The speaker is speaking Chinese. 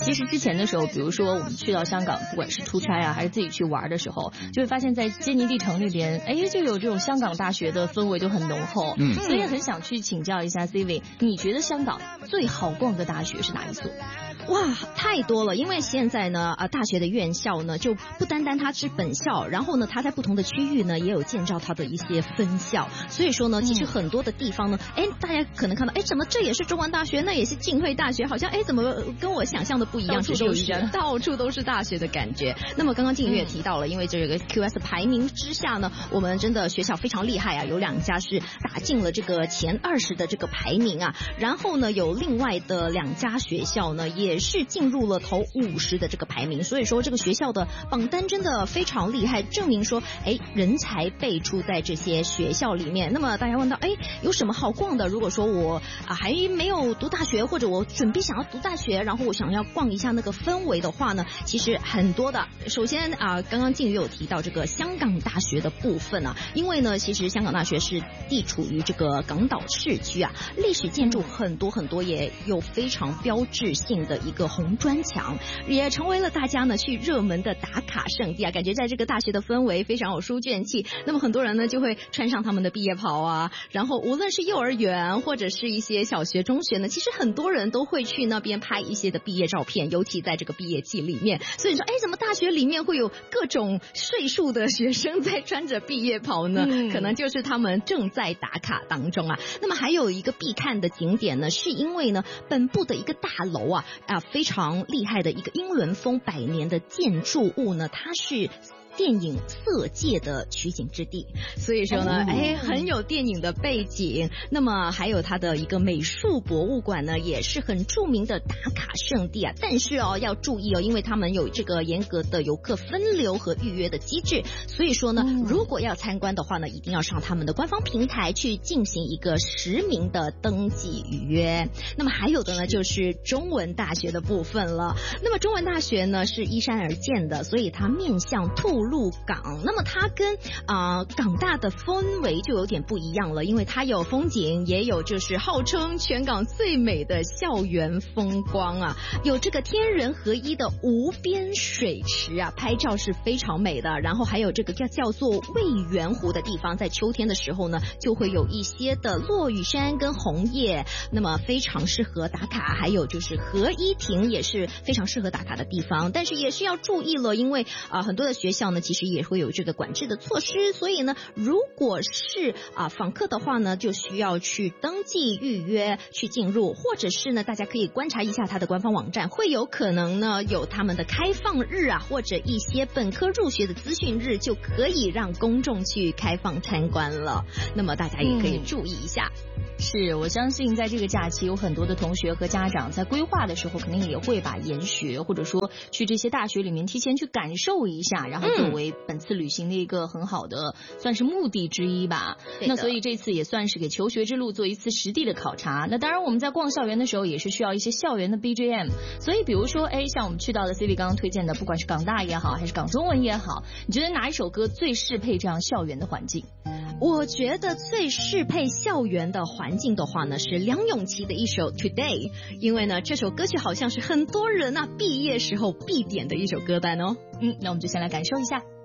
其实之前的时候，比如说我们去到香港，不管是出差啊，还是自己去玩的时候，就会发现，在坚尼地城那边，就有这种香港大学的氛围就很浓厚。所以很想去请教一下 CV， 你觉得香港最好逛的大学是哪一所？ 哇，太多了！因为现在呢，大学的院校呢，就不单单它是本校，然后呢，它在不同的区域呢，也有建造它的一些分校。所以说呢，其实很多的地方呢，大家可能看到，怎么这也是中文大学，那也是浸会大学，好像怎么跟我想象的不一样？到处都是大学的感觉。那么刚刚静宇也提到了，因为这个 QS 排名之下呢，我们真的学校非常厉害啊，有2家是打进了这个前20的这个排名啊，然后呢，有另外的2家学校呢，也是进入了头50的这个排名，所以说这个学校的榜单真的非常厉害，证明说人才辈出在这些学校里面。那么大家问到有什么好逛的？如果说我还没有读大学，或者我准备想要读大学，然后我想要逛一下那个氛围的话呢，其实很多的。首先刚刚静宇有提到这个香港大学的部分啊，因为呢其实香港大学是地处于这个港岛市区啊，历史建筑很多很多，也有非常标志性的一个红砖墙，也成为了大家呢去热门的打卡圣地啊。感觉在这个大学的氛围非常有书卷气，那么很多人呢就会穿上他们的毕业袍啊，然后无论是幼儿园或者是一些小学中学呢，其实很多人都会去那边拍一些的毕业照片，尤其在这个毕业季里面。所以说怎么大学里面会有各种岁数的学生在穿着毕业袍呢？可能就是他们正在打卡当中啊。那么还有一个必看的景点呢，是因为呢本部的一个大楼非常厉害的一个英伦风100年的建筑物呢，它是电影色戒的取景之地，所以说呢很有电影的背景。那么还有它的一个美术博物馆呢，也是很著名的打卡圣地啊。但是要注意因为他们有这个严格的游客分流和预约的机制，所以说呢如果要参观的话呢，一定要上他们的官方平台去进行一个实名的登记预约。那么还有的呢就是中文大学的部分了。那么中文大学呢是依山而建的，所以它面向吐露港，那么它跟港大的氛围就有点不一样了，因为它有风景，也有就是号称全港最美的校园风光啊，有这个天人合一的无边水池啊，拍照是非常美的。然后还有这个叫做魏源湖的地方，在秋天的时候呢，就会有一些的落羽山跟红叶，那么非常适合打卡。还有就是合一亭也是非常适合打卡的地方，但是也是要注意了，因为很多的学校呢其实也会有这个管制的措施，所以呢如果是访客的话呢，就需要去登记预约去进入，或者是呢大家可以观察一下它的官方网站，会有可能呢有他们的开放日或者一些本科入学的资讯日，就可以让公众去开放参观了。那么大家也可以注意一下。 是，我相信在这个假期有很多的同学和家长在规划的时候，肯定也会把研学或者说去这些大学里面提前去感受一下，然后作为本次旅行的一个很好的算是目的之一吧。那所以这次也算是给求学之路做一次实地的考察。那当然我们在逛校园的时候也是需要一些校园的 BGM， 所以比如说像我们去到了 CV 刚刚推荐的，不管是港大也好还是港中文也好，你觉得哪一首歌最适配这样校园的环境？ 我觉得最适配校园的环境的话呢，是梁咏琪的一首 Today， 因为呢这首歌曲好像是很多人毕业时候必点的一首歌单哦。 那我们就先来感受一下。